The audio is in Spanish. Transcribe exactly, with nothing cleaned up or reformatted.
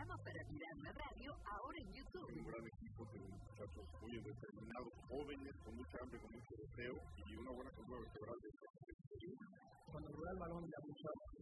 programa para tirar la radio, ahora en YouTube. Un gran equipo de muchachos muy determinados, jóvenes, con mucha hambre, con mucho deseo y una buena columna vertebral. Cuando rueda el balón de abuso,